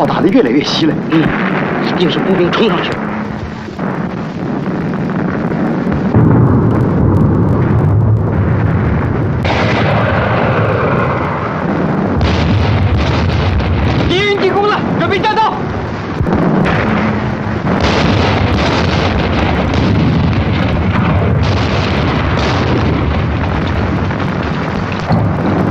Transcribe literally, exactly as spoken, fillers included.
打得越来越稀了。 嗯，一定是步兵冲上去了。